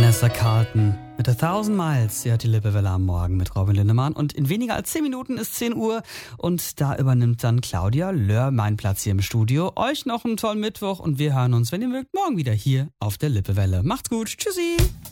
Vanessa Carlton mit 1000 Miles. Sie hat die Lippewelle am Morgen mit Robin Lindemann. Und in weniger als 10 Minuten ist 10 Uhr. Und da übernimmt dann Claudia Löhr meinen Platz hier im Studio. Euch noch einen tollen Mittwoch und wir hören uns, wenn ihr mögt, morgen wieder hier auf der Lippewelle. Macht's gut. Tschüssi.